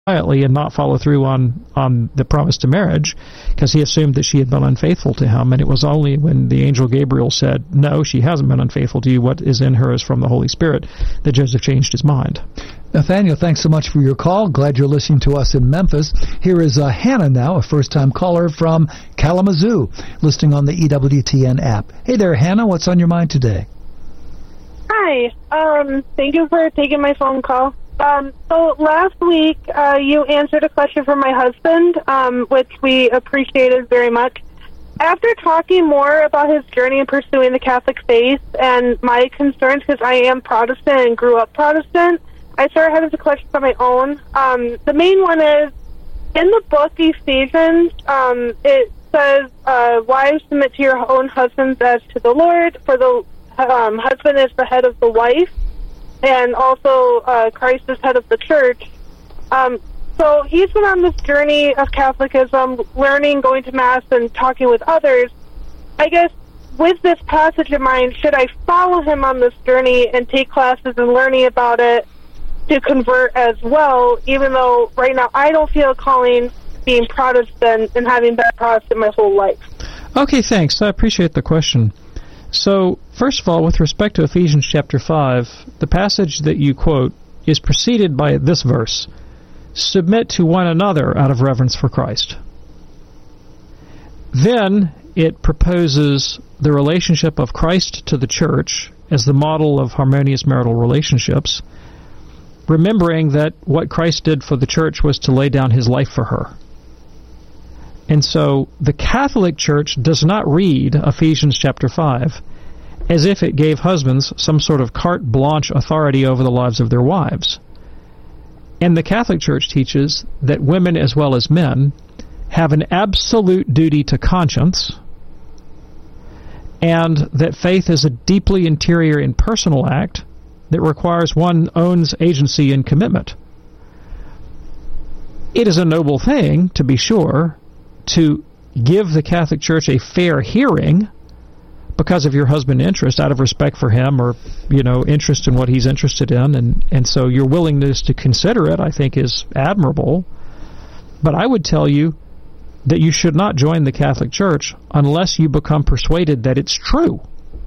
quietly and not follow through on the promise to marriage, because he assumed that she had been unfaithful to him. And it was only when the angel Gabriel said, no, she hasn't been unfaithful to you, what is in her is from the Holy Spirit, that Joseph changed his mind. Nathaniel, thanks so much for your call. Glad you're listening to us in Memphis. Here is Hannah now, a first-time caller from Kalamazoo, listening on the EWTN app. Hey there, Hannah. What's on your mind today? Hi. Thank you for taking my phone call. So last week, you answered a question from my husband, which we appreciated very much. After talking more about his journey in pursuing the Catholic faith and my concerns, because I am Protestant and grew up Protestant, I started having some questions on my own. The main one is, in the book Ephesians, it says, wives, submit to your own husbands as to the Lord, for the husband is the head of the wife, and also Christ is head of the church. So he's been on this journey of Catholicism, learning, going to Mass, and talking with others. I guess with this passage in mind, should I follow him on this journey and take classes and learning about it to convert as well, even though right now I don't feel calling being Protestant and having been Protestant my whole life? Okay, thanks. I appreciate the question. So, first of all, with respect to Ephesians chapter 5, the passage that you quote is preceded by this verse, submit to one another out of reverence for Christ. Then it proposes the relationship of Christ to the church as the model of harmonious marital relationships, remembering that what Christ did for the church was to lay down his life for her. And so the Catholic Church does not read Ephesians chapter 5 as if it gave husbands some sort of carte blanche authority over the lives of their wives. And the Catholic Church teaches that women as well as men have an absolute duty to conscience, and that faith is a deeply interior and personal act that requires one's own agency and commitment. It is a noble thing, to be sure, to give the Catholic Church a fair hearing because of your husband's interest, out of respect for him, or, interest in what he's interested in, and so your willingness to consider it, I think, is admirable. But I would tell you that you should not join the Catholic Church unless you become persuaded that it's true.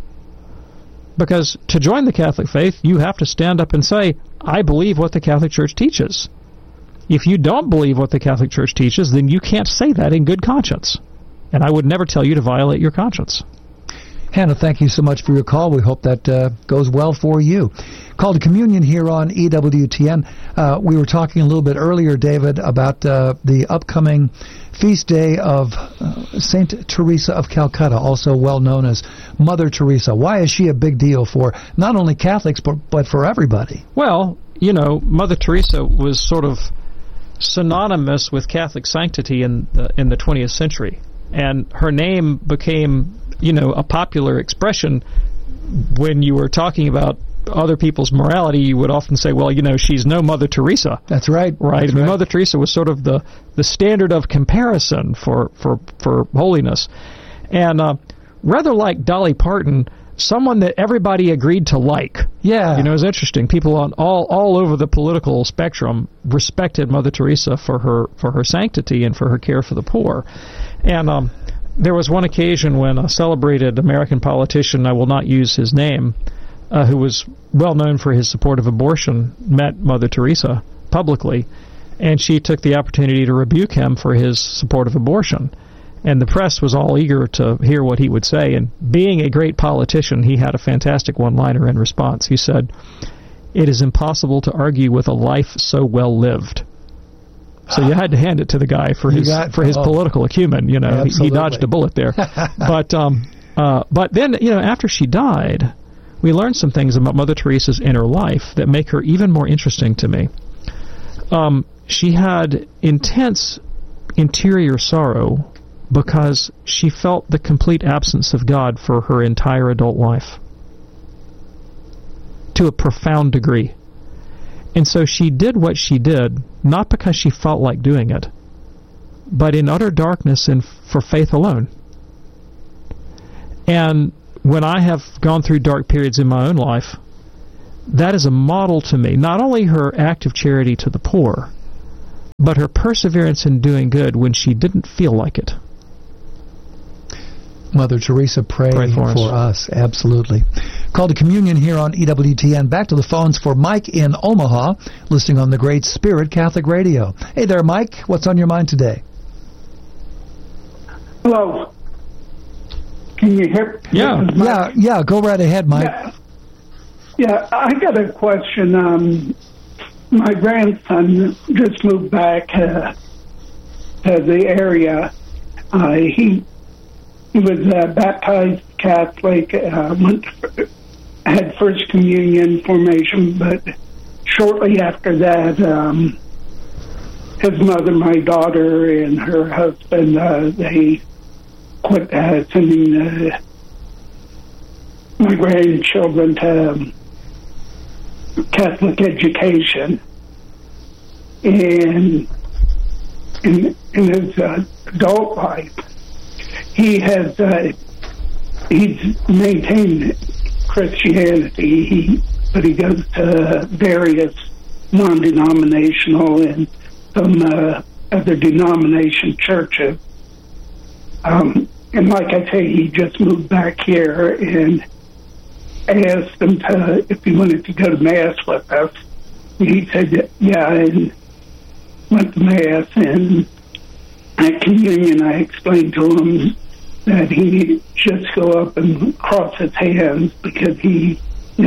Because to join the Catholic faith, you have to stand up and say, I believe what the Catholic Church teaches. If you don't believe what the Catholic Church teaches, then you can't say that in good conscience. And I would never tell you to violate your conscience. Hannah, thank you so much for your call. We hope that goes well for you. Call to Communion here on EWTN. We were talking a little bit earlier, David, about the upcoming feast day of Saint Teresa of Calcutta, also well known as Mother Teresa. Why is she a big deal for not only Catholics, but for everybody? Well, Mother Teresa was sort of synonymous with Catholic sanctity in the 20th century. And her name became, a popular expression. When you were talking about other people's morality, you would often say, well, she's no Mother Teresa. That's right. Right? That's right. Mother Teresa was sort of the standard of comparison for holiness. And rather like Dolly Parton, someone that everybody agreed to like. Yeah. It's interesting. People on all over the political spectrum respected Mother Teresa for her sanctity and for her care for the poor. And there was one occasion when a celebrated American politician, I will not use his name, who was well known for his support of abortion, met Mother Teresa publicly, and she took the opportunity to rebuke him for his support of abortion. And the press was all eager to hear what he would say, and being a great politician, he had a fantastic one-liner in response. He said, "It is impossible to argue with a life so well lived." So you had to hand it to the guy for his political acumen. He dodged a bullet there. But then, after she died, we learned some things about Mother Teresa's inner life that make her even more interesting to me. She had intense interior sorrow because she felt the complete absence of God for her entire adult life, to a profound degree. And so she did what she did, not because she felt like doing it, but in utter darkness and for faith alone. And when I have gone through dark periods in my own life, that is a model to me, not only her act of charity to the poor, but her perseverance in doing good when she didn't feel like it. Mother Teresa, pray for us. Absolutely. Call to communion here on EWTN. Back to the phones for Mike in Omaha, listening on the Great Spirit Catholic Radio. Hey there, Mike. What's on your mind today? Hello. Can you hear? Yeah. Go right ahead, Mike. Yeah, I got a question. My grandson just moved back to the area. He was baptized Catholic, had First Communion formation, but shortly after that, his mother, my daughter, and her husband, they quit sending my grandchildren to Catholic education. And in his adult life, he's maintained Christianity, but he goes to various non-denominational and some other denomination churches. And like I say, he just moved back here, and I asked him if he wanted to go to Mass with us. He said, yeah, and went to Mass, and at communion I explained to him that he needed to just go up and cross his hands because he,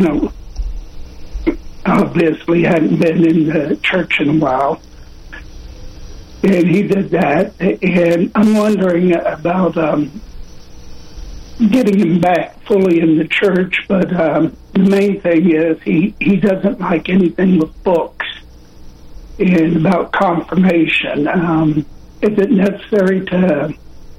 obviously hadn't been in the church in a while. And he did that, and I'm wondering about getting him back fully in the church, but the main thing is he doesn't like anything with books. And about confirmation, is it necessary to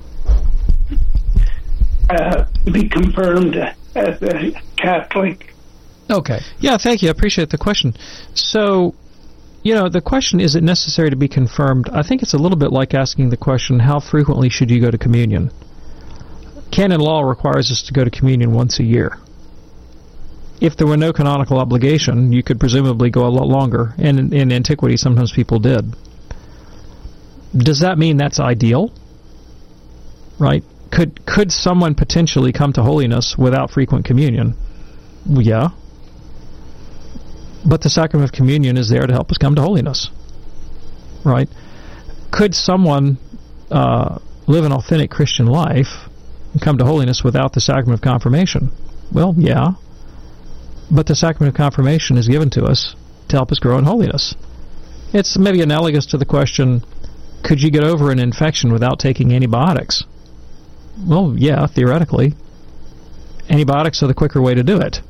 be confirmed as a Catholic? Okay. Yeah, thank you. I appreciate the question. So, the question, is it necessary to be confirmed? I think it's a little bit like asking the question, how frequently should you go to communion? Canon law requires us to go to communion once a year. If there were no canonical obligation, you could presumably go a lot longer, and in antiquity sometimes people did. Does that mean that's ideal? Right? Could someone potentially come to holiness without frequent communion? Well, yeah. But the sacrament of communion is there to help us come to holiness. Right? Could someone live an authentic Christian life and come to holiness without the sacrament of confirmation? Well, yeah. But the sacrament of confirmation is given to us to help us grow in holiness. It's maybe analogous to the question, could you get over an infection without taking antibiotics? Well, yeah, theoretically. Antibiotics are the quicker way to do it,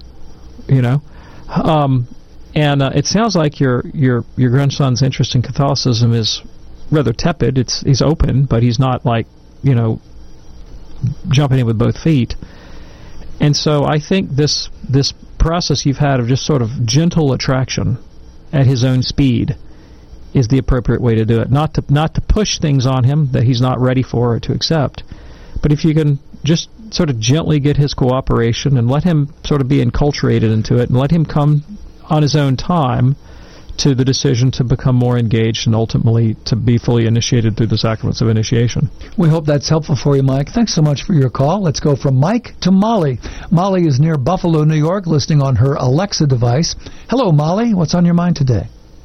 And it sounds like your grandson's interest in Catholicism is rather tepid. He's open, but he's not jumping in with both feet. And so I think this process you've had of just sort of gentle attraction at his own speed is the appropriate way to do it. Not to push things on him that he's not ready for or to accept, but if you can just sort of gently get his cooperation and let him sort of be enculturated into it and let him come on his own time to the decision to become more engaged and ultimately to be fully initiated through the sacraments of initiation. We hope that's helpful for you, Mike. Thanks so much for your call. Let's go from Mike to Molly. Molly is near Buffalo, New York, listening on her Alexa device. Hello, Molly. What's on your mind today?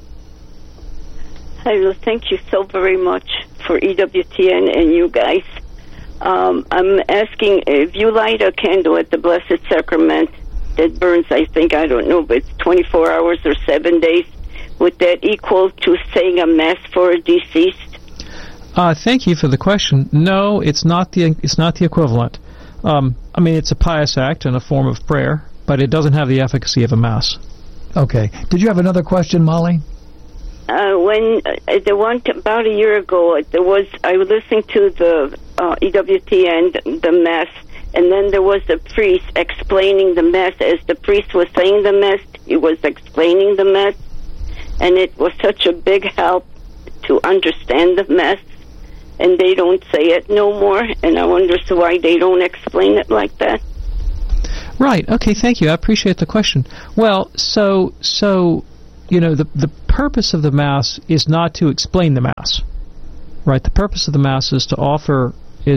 Hi, well, thank you so very much for EWTN and you guys. I'm asking, if you light a candle at the Blessed Sacrament that burns, I don't know, but it's 24 hours or 7 days, would that equal to saying a Mass for a deceased? Thank you for the question. No, it's not the equivalent. It's a pious act and a form of prayer, but it doesn't have the efficacy of a Mass. Okay. Did you have another question, Molly? About a year ago, I was listening to the EWTN, the Mass, and then there was a priest explaining the Mass. As the priest was saying the Mass, he was explaining the Mass, and it was such a big help to understand the Mass, and they don't say it no more, and I wonder why they don't explain it like that. Right. Okay, thank you. I appreciate the question. Well, the purpose of the Mass is not to explain the Mass, right? The purpose of the Mass is to offer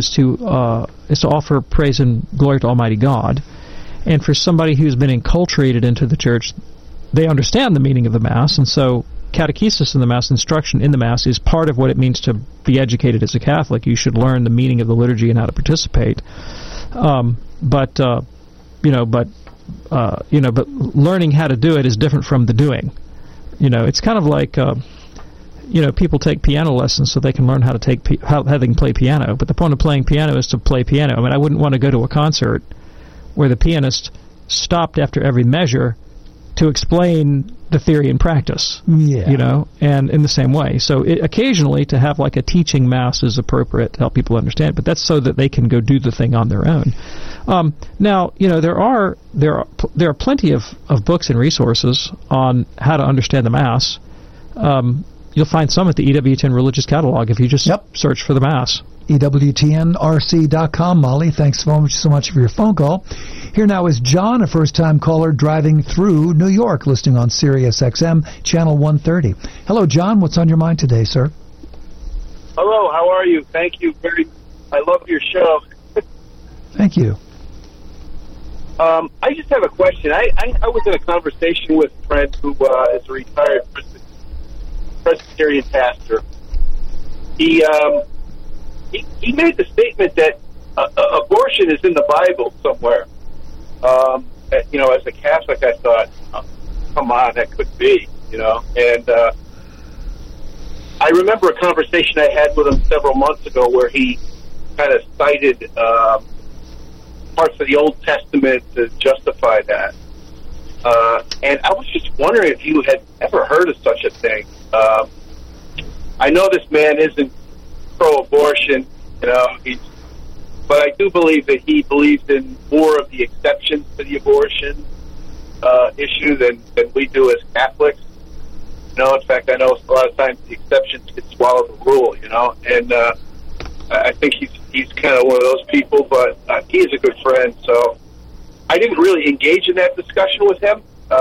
praise and glory to Almighty God. And for somebody who's been enculturated into the Church, they understand the meaning of the Mass, and so catechesis in the Mass, instruction in the Mass, is part of what it means to be educated as a Catholic. You should learn the meaning of the liturgy and how to participate. But learning how to do it is different from the doing. It's kind of like people take piano lessons so they can learn how to how they can play piano. But the point of playing piano is to play piano. I mean, I wouldn't want to go to a concert where the pianist stopped after every measure to explain the theory and practice. Yeah. And in the same way. So occasionally to have like a teaching Mass is appropriate to help people understand, but that's so that they can go do the thing on their own. Now, there are plenty of books and resources on how to understand the Mass. You'll find some at the EWTN Religious Catalog if you just search for the Mass. EWTNRC.com. Molly, thanks so much for your phone call. Here now is John, a first-time caller driving through New York, listening on Sirius XM, Channel 130. Hello, John. What's on your mind today, sir? Hello. How are you? Thank you I love your show. Thank you. I just have a question. I was in a conversation with a friend who is a retired Presbyterian pastor. He made the statement that abortion is in the Bible somewhere. As a Catholic, I thought, come on, that could be, And I remember a conversation I had with him several months ago where he kind of cited parts of the Old Testament to justify that. And I was just wondering if you had ever heard of such a thing. I know this man isn't pro-abortion, but I do believe that he believes in more of the exceptions to the abortion issue than we do as Catholics. In fact, I know a lot of times the exceptions can swallow the rule, and I think he's kind of one of those people, but he is a good friend, so I didn't really engage in that discussion with him,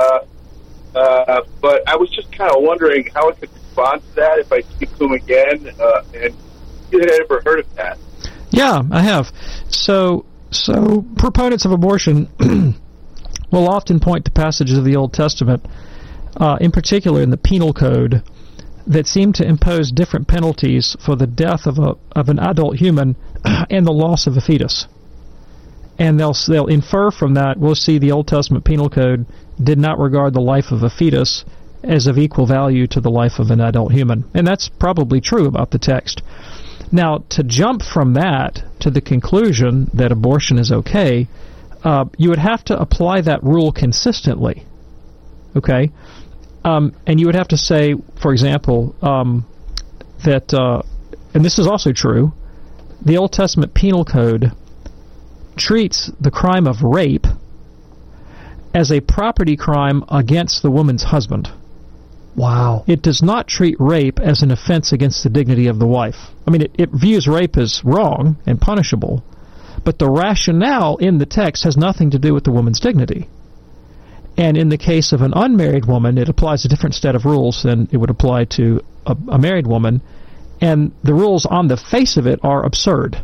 but I was just kind of wondering how I could respond to that if I speak to him again, and you had ever heard of that? Yeah, I have. So proponents of abortion will often point to passages of the Old Testament, in particular in the Penal Code, that seem to impose different penalties for the death of an adult human and the loss of a fetus. And they'll infer from that, we'll see the Old Testament Penal Code did not regard the life of a fetus as of equal value to the life of an adult human. And that's probably true about the text. Now, to jump from that to the conclusion that abortion is okay, you would have to apply that rule consistently, okay? And you would have to say, for example, that, and this is also true, the Old Testament Penal Code treats the crime of rape as a property crime against the woman's husband. Wow. It does not treat rape as an offense against the dignity of the wife. I mean, it views rape as wrong and punishable, but the rationale in the text has nothing to do with the woman's dignity. And in the case of an unmarried woman, it applies a different set of rules than it would apply to a married woman, and the rules on the face of it are absurd.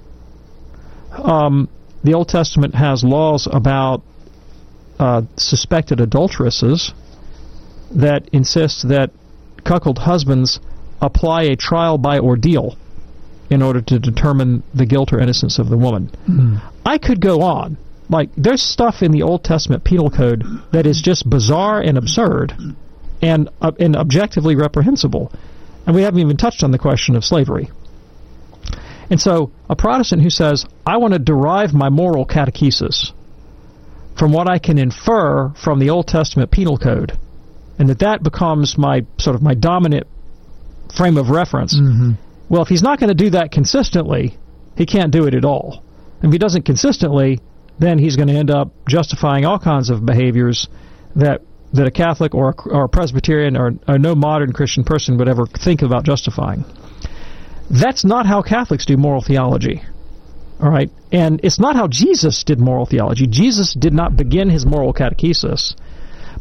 The Old Testament has laws about suspected adulteresses that insist that cuckold husbands apply a trial by ordeal in order to determine the guilt or innocence of the woman. I could go on. Like, there's stuff in the Old Testament Penal Code that is just bizarre and absurd and objectively reprehensible. And we haven't even touched on the question of slavery. And so a Protestant who says, I want to derive my moral catechesis from what I can infer from the Old Testament Penal Code, and that becomes my dominant frame of reference. Well, if he's not going to do that consistently, he can't do it at all. And if he doesn't consistently, then he's going to end up justifying all kinds of behaviors that a Catholic or a Presbyterian or no modern Christian person would ever think about justifying. That's not how Catholics do moral theology. All right? And it's not how Jesus did moral theology. Jesus did not begin his moral catechesis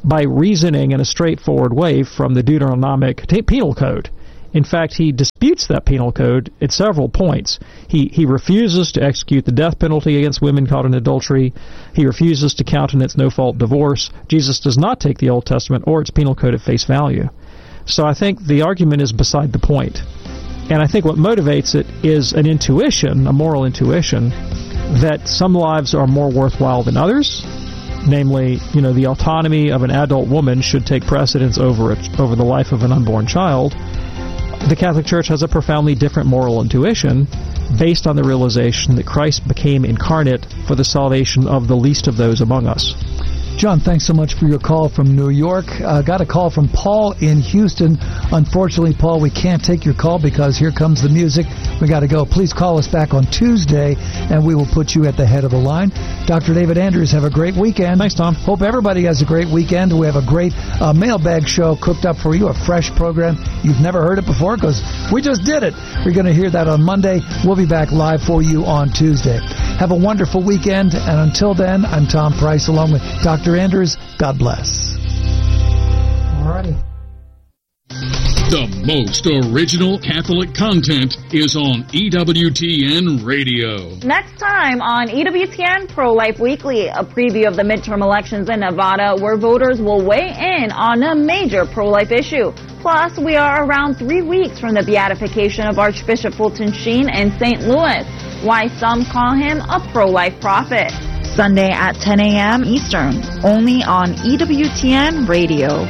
by reasoning in a straightforward way from the Deuteronomic Penal Code. In fact, he disputes that penal code at several points. He refuses to execute the death penalty against women caught in adultery. He refuses to countenance no-fault divorce. Jesus does not take the Old Testament or its penal code at face value. So I think the argument is beside the point. And I think what motivates it is an intuition, a moral intuition, that some lives are more worthwhile than others. Namely, the autonomy of an adult woman should take precedence over the life of an unborn child. The Catholic Church has a profoundly different moral intuition based on the realization that Christ became incarnate for the salvation of the least of those among us. John, thanks so much for your call from New York. Got a call from Paul in Houston. Unfortunately, Paul, we can't take your call because here comes the music. We got to go. Please call us back on Tuesday, and we will put you at the head of the line. Dr. David Andrews, have a great weekend. Thanks, Tom. Hope everybody has a great weekend. We have a great mailbag show cooked up for you, a fresh program. You've never heard it before because we just did it. We're going to hear that on Monday. We'll be back live for you on Tuesday. Have a wonderful weekend, and until then, I'm Tom Price along with Dr. Andrews. God bless. Alrighty. The most original Catholic content is on EWTN Radio. Next time on EWTN Pro-Life Weekly, a preview of the midterm elections in Nevada where voters will weigh in on a major pro-life issue. Plus, we are around 3 weeks from the beatification of Archbishop Fulton Sheen in St. Louis, why some call him a pro-life prophet. Sunday at 10 a.m. Eastern, only on EWTN Radio.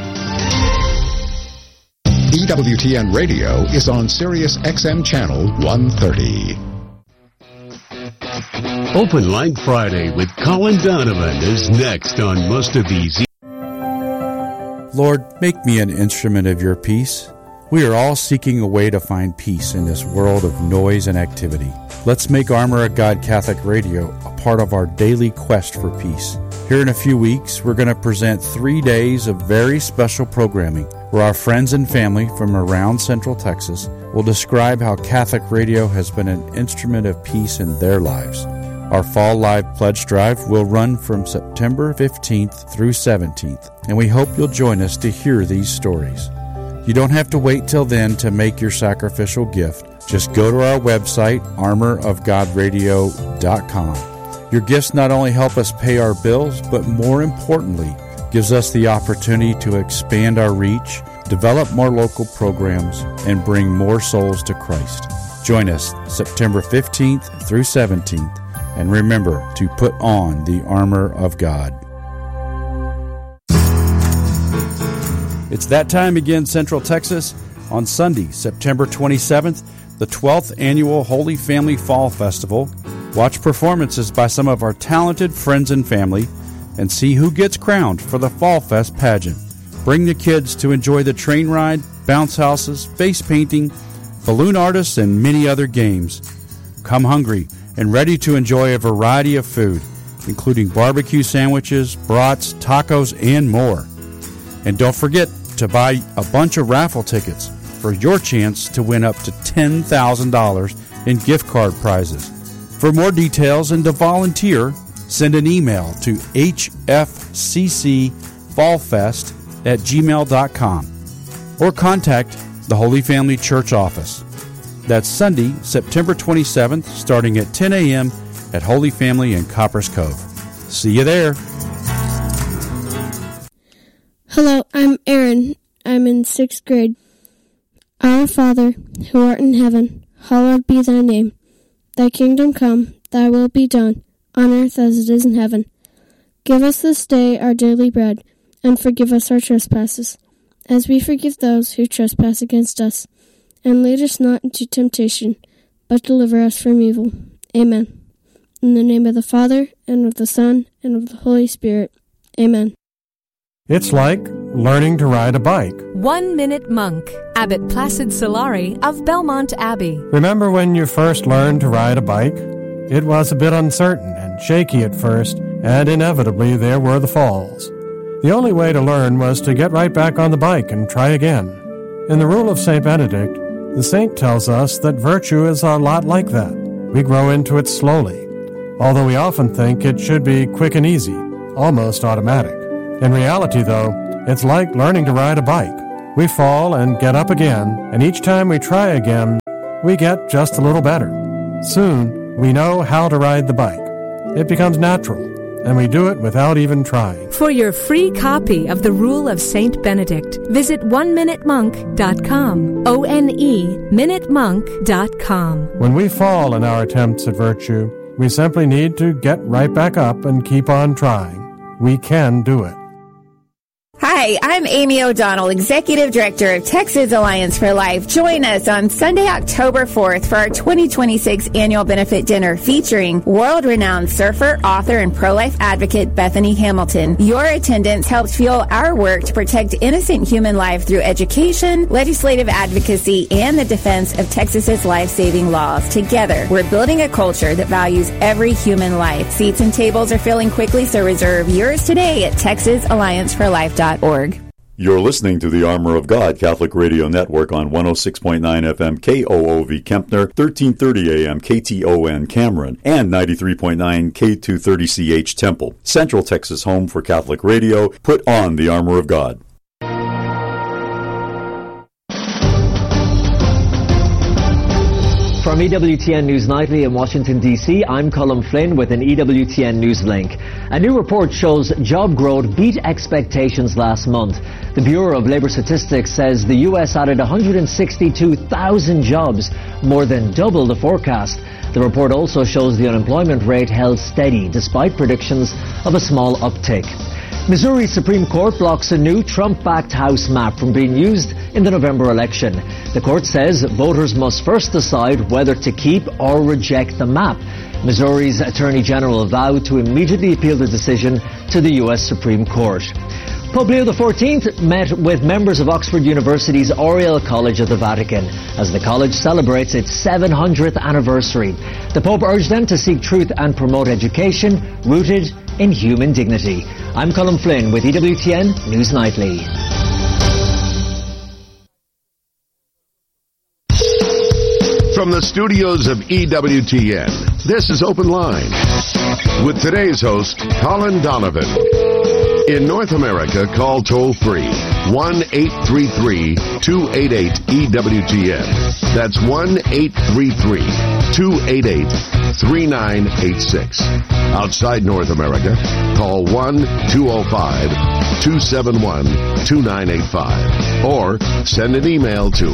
EWTN Radio is on Sirius XM Channel 130. Open Line Friday with Colin Donovan is next on Must Have Easy. Lord, make me an instrument of your peace. We are all seeking a way to find peace in this world of noise and activity. Let's make Armor of God Catholic Radio a part of our daily quest for peace. Here in a few weeks, we're going to present 3 days of very special programming where our friends and family from around Central Texas will describe how Catholic radio has been an instrument of peace in their lives. Our Fall Live Pledge Drive will run from September 15th through 17th, and we hope you'll join us to hear these stories. You don't have to wait till then to make your sacrificial gift. Just go to our website, armorofgodradio.com. Your gifts not only help us pay our bills, but more importantly, gives us the opportunity to expand our reach, develop more local programs, and bring more souls to Christ. Join us September 15th through 17th, and remember to put on the armor of God. It's that time again, Central Texas. On Sunday, September 27th, the 12th Annual Holy Family Fall Festival. Watch performances by some of our talented friends and family and see who gets crowned for the Fall Fest pageant. Bring the kids to enjoy the train ride, bounce houses, face painting, balloon artists, and many other games. Come hungry and ready to enjoy a variety of food, including barbecue sandwiches, brats, tacos, and more. And don't forget to buy a bunch of raffle tickets for your chance to win up to $10,000 in gift card prizes. For more details and to volunteer, send an email to hfccfallfest@gmail.com or contact the Holy Family Church office. That's Sunday, September 27th, starting at 10 a.m. at Holy Family in Coppers Cove. See you there. Hello, I'm Aaron. I'm in 6th grade. Our Father, who art in heaven, hallowed be thy name. Thy kingdom come, thy will be done, on earth as it is in heaven. Give us this day our daily bread, and forgive us our trespasses, as we forgive those who trespass against us. And lead us not into temptation, but deliver us from evil. Amen. In the name of the Father, and of the Son, and of the Holy Spirit. Amen. It's like learning to ride a bike. 1 Minute Monk, Abbot Placid Solari of Belmont Abbey. Remember when you first learned to ride a bike? It was a bit uncertain and shaky at first, and inevitably there were the falls. The only way to learn was to get right back on the bike and try again. In the Rule of St. Benedict, the saint tells us that virtue is a lot like that. We grow into it slowly, although we often think it should be quick and easy, almost automatic. In reality, though, it's like learning to ride a bike. We fall and get up again, and each time we try again, we get just a little better. Soon, we know how to ride the bike. It becomes natural, and we do it without even trying. For your free copy of The Rule of Saint Benedict, visit oneminutemonk.com. O-N-E, minutemonk.com. When we fall in our attempts at virtue, we simply need to get right back up and keep on trying. We can do it. Hi, I'm Amy O'Donnell, Executive Director of Texas Alliance for Life. Join us on Sunday, October 4th for our 2026 annual benefit dinner featuring world-renowned surfer, author, and pro-life advocate Bethany Hamilton. Your attendance helps fuel our work to protect innocent human life through education, legislative advocacy, and the defense of Texas's life-saving laws. Together, we're building a culture that values every human life. Seats and tables are filling quickly, so reserve yours today at TexasAllianceForLife.org. You're listening to the Armor of God Catholic Radio Network on 106.9 FM KOOV Kempner, 1330 AM KTON Cameron, and 93.9 K230CH Temple. Central Texas home for Catholic radio. Put on the Armor of God. From EWTN News Nightly in Washington, D.C., I'm Colin Flynn with an EWTN News link. A new report shows job growth beat expectations last month. The Bureau of Labor Statistics says the U.S. added 162,000 jobs, more than double the forecast. The report also shows the unemployment rate held steady despite predictions of a small uptick. Missouri Supreme Court blocks a new Trump-backed House map from being used in the November election. The court says voters must first decide whether to keep or reject the map. Missouri's Attorney General vowed to immediately appeal the decision to the U.S. Supreme Court. Pope Leo XIV met with members of Oxford University's Oriel College at the Vatican as the college celebrates its 700th anniversary. The Pope urged them to seek truth and promote education rooted in human dignity. I'm Colin Flynn with EWTN News Nightly. From the studios of EWTN, this is Open Line with today's host, Colin Donovan. In North America, call toll-free 1-833-288-EWTN. That's 1-833-288-3986. Outside North America, call 1-205-271-2985. Or send an email to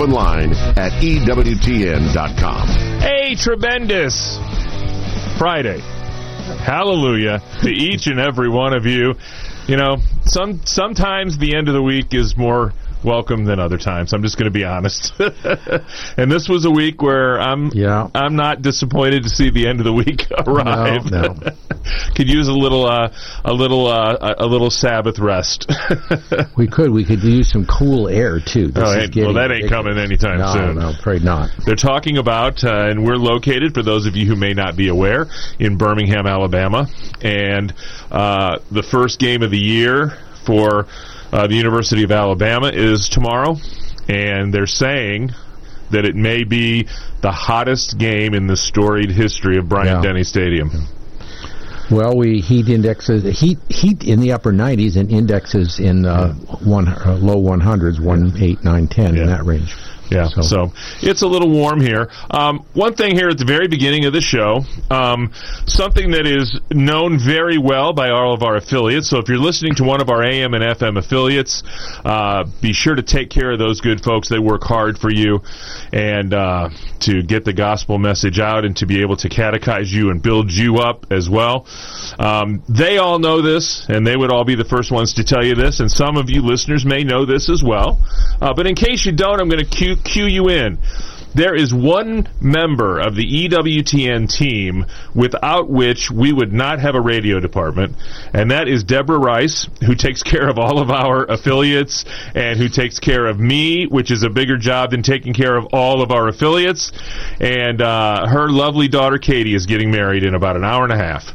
openline@EWTN.com. Hey, tremendous Friday. Hallelujah to each and every one of you. You know, sometimes the end of the week is more welcome than other times. I'm just going to be honest. And this was a week where I'm not disappointed to see the end of the week arrive. No. Could use a little Sabbath rest. We could use some cool air too. That ain't coming anytime soon. No, afraid not. They're talking about, and we're located, for those of you who may not be aware, in Birmingham, Alabama, and the first game of the year for the University of Alabama is tomorrow, and they're saying that it may be the hottest game in the storied history of Bryant-Denny Stadium. Well, heat indexes heat in the upper 90s and indexes in low 100s, 1, 8, 9, 10 in that range. Yeah, so it's a little warm here. One thing here at the very beginning of the show, something that is known very well by all of our affiliates. So if you're listening to one of our AM and FM affiliates, be sure to take care of those good folks. They work hard for you and to get the gospel message out and to be able to catechize you and build you up as well. They all know this, and they would all be the first ones to tell you this, and some of you listeners may know this as well. But in case you don't, I'm going to cue you in. There is one member of the EWTN team without which we would not have a radio department, and that is Deborah Rice, who takes care of all of our affiliates and who takes care of me, which is a bigger job than taking care of all of our affiliates. And her lovely daughter Katie is getting married in about an hour and a half.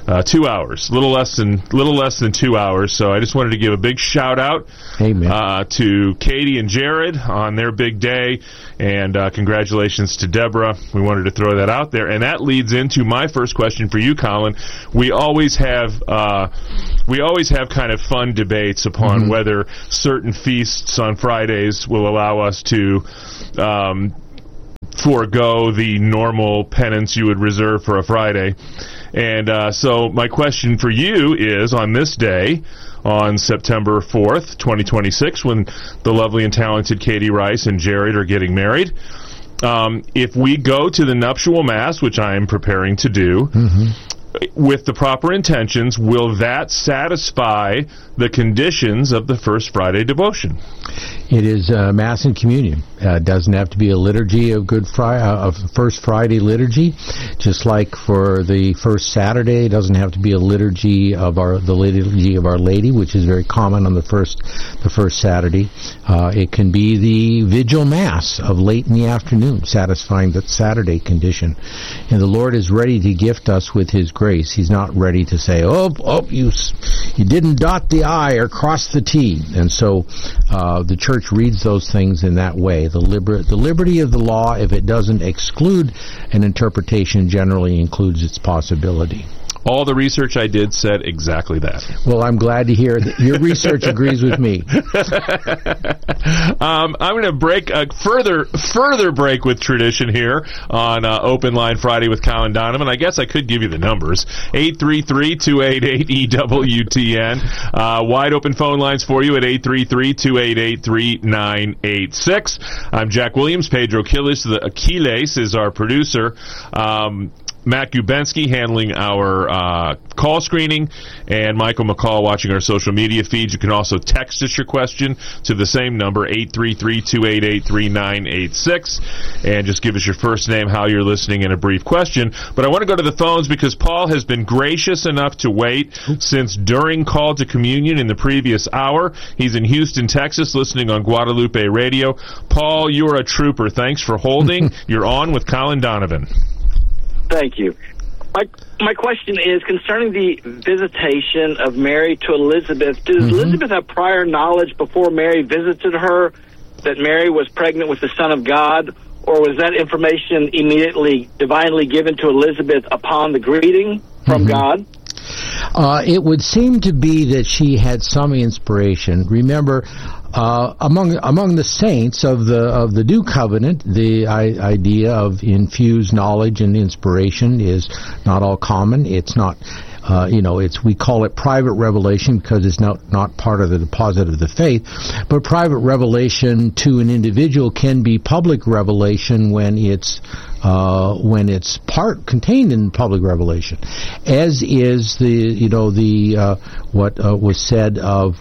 2 hours, little less than 2 hours. So I just wanted to give a big shout out to Katie and Jared on their big day, and congratulations to Deborah. We wanted to throw that out there, and that leads into my first question for you, Colin. We always have kind of fun debates upon whether certain feasts on Fridays will allow us to forego the normal penance you would reserve for a Friday. And so my question for you is, on this day, on September 4th, 2026, when the lovely and talented Katie Rice and Jared are getting married, if we go to the nuptial mass, which I am preparing to do, with the proper intentions, will that satisfy the conditions of the First Friday devotion? It is Mass and Communion. It doesn't have to be a liturgy of First Friday liturgy, just like for the First Saturday. It doesn't have to be a liturgy of the liturgy of Our Lady, which is very common on the first Saturday. It can be the Vigil Mass of late in the afternoon, satisfying that Saturday condition. And the Lord is ready to gift us with His grace. He's not ready to say, you didn't dot the I or cross the T. And so the Church reads those things in that way. The liberty of the law, if it doesn't exclude an interpretation, generally includes its possibility. All the research I did said exactly that. Well, I'm glad to hear that your research agrees with me. I'm going to break further break with tradition here on Open Line Friday with Colin Donovan. I guess I could give you the numbers. 833-288-EWTN. Wide open phone lines for you at 833-288-3986. I'm Jack Williams. Pedro Aquiles is our producer. Matt Gubensky handling our call screening, and Michael McCall watching our social media feeds. You can also text us your question to the same number, 833-288-3986, and just give us your first name, how you're listening, and a brief question. But I want to go to the phones because Paul has been gracious enough to wait since during Call to Communion in the previous hour. He's in Houston, Texas, listening on Guadalupe Radio. Paul, you're a trooper. Thanks for holding. You're on with Colin Donovan. Thank you. My question is concerning the visitation of Mary to Elizabeth. Does Elizabeth have prior knowledge before Mary visited her that Mary was pregnant with the Son of God, or was that information immediately divinely given to Elizabeth upon the greeting from God? It would seem to be that she had some inspiration. Remember, among the saints of the New Covenant, the idea of infused knowledge and inspiration is not all common. It's not. We call it private revelation because it's not part of the deposit of the faith. But private revelation to an individual can be public revelation when it's part contained in public revelation, as is what was said of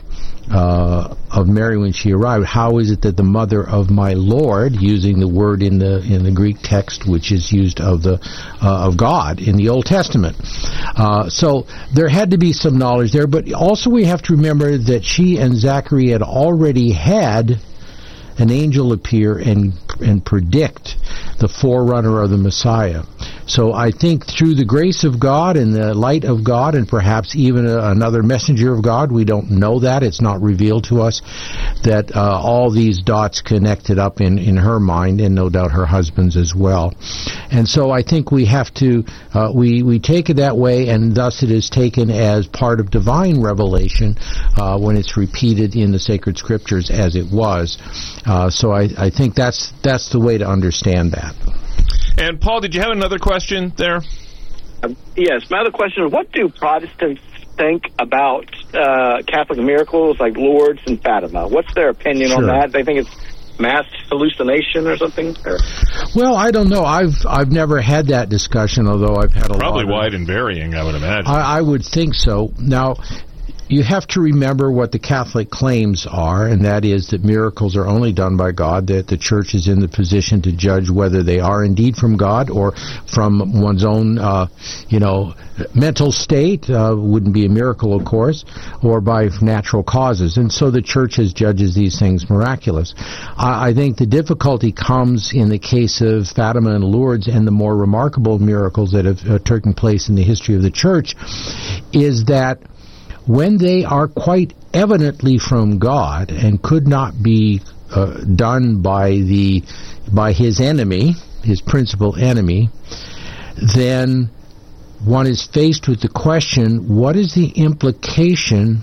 Mary when she arrived. How is it that the mother of my Lord, using the word in the Greek text, which is used of God in the Old Testament? So there had to be some knowledge there, but also we have to remember that she and Zachary had already had an angel appear and predict the forerunner of the Messiah. So I think through the grace of God and the light of God, and perhaps even another messenger of God, we don't know that, it's not revealed to us, that all these dots connected up in her mind, and no doubt her husband's as well. And so I think we have to, we take it that way, and thus it is taken as part of divine revelation when it's repeated in the sacred scriptures as it was. So I think that's the way to understand that. And Paul, did you have another question there? Yes, my other question is, what do Protestants think about Catholic miracles like Lourdes and Fatima? What's their opinion on that? They think it's mass hallucination or something? Well, I don't know. I've never had that discussion, although I've had a lot. Probably wide and varying, I would imagine. I would think so. Now, you have to remember what the Catholic claims are, and that is that miracles are only done by God, that the Church is in the position to judge whether they are indeed from God or from one's own, mental state, wouldn't be a miracle, of course, or by natural causes. And so the Church judges these things miraculous. I think the difficulty comes in the case of Fatima and Lourdes and the more remarkable miracles that have taken place in the history of the Church, is that when they are quite evidently from God and could not be done by his enemy, his principal enemy, then one is faced with the question, what is the implication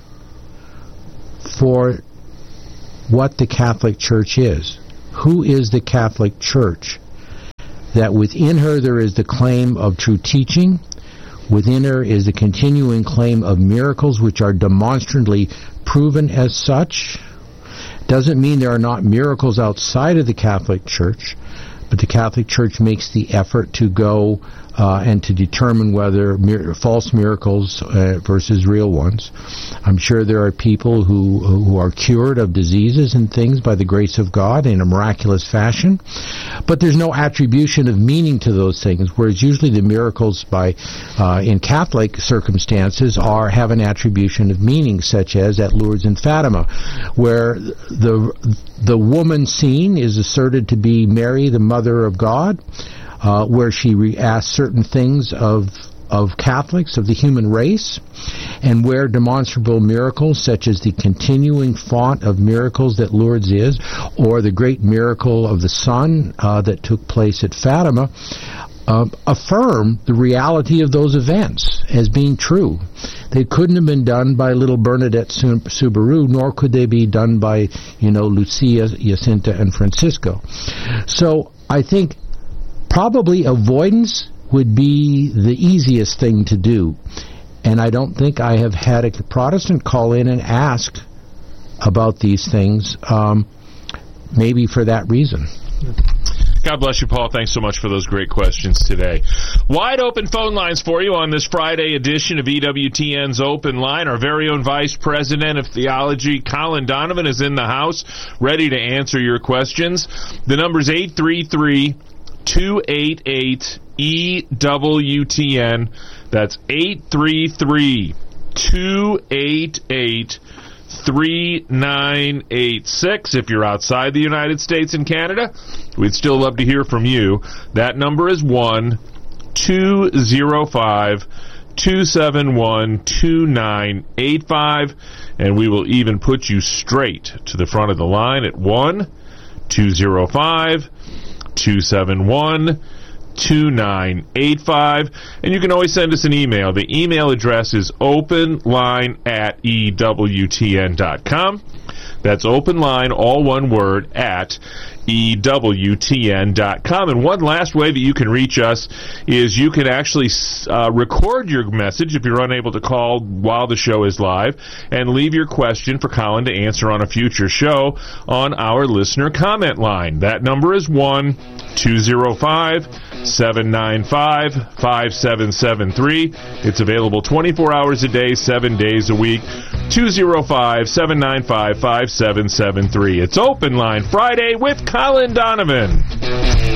for what the Catholic Church is? Who is the Catholic Church? That within her there is the claim of true teaching. Within her is the continuing claim of miracles which are demonstrably proven as such. Doesn't mean there are not miracles outside of the Catholic Church, but the Catholic Church makes the effort to go and to determine whether false miracles versus real ones. I'm sure there are people who are cured of diseases and things by the grace of God in a miraculous fashion, but there's no attribution of meaning to those things, whereas usually the miracles in Catholic circumstances have an attribution of meaning, such as at Lourdes and Fatima, where the woman seen is asserted to be Mary, the Mother of God, where she asked certain things of Catholics, of the human race, and where demonstrable miracles, such as the continuing font of miracles that Lourdes is, or the great miracle of the sun that took place at Fatima, affirm the reality of those events as being true. They couldn't have been done by little Bernadette Soubirous, nor could they be done by, Lucia, Jacinta, and Francisco. So I think probably avoidance would be the easiest thing to do. And I don't think I have had a Protestant call in and ask about these things, maybe for that reason. God bless you, Paul. Thanks so much for those great questions today. Wide open phone lines for you on this Friday edition of EWTN's Open Line. Our very own Vice President of Theology, Colin Donovan, is in the house, ready to answer your questions. The number's 833-288-EWTN. That's 833-288-3986. If you're outside the United States and Canada, we'd still love to hear from you. That number is 1-205-271-2985, and we will even put you straight to the front of the line at 1-205-271-2985, and you can always send us an email. The email address is openline@ewtn.com. That's openline, all one word, at EWTN.com. And one last way that you can reach us is you can actually record your message if you're unable to call while the show is live, and leave your question for Colin to answer on a future show on our listener comment line. That number is 1-205-795-5773. It's available 24 hours a day, 7 days a week. 205-795-5773. It's Open Line Friday with Colin Donovan.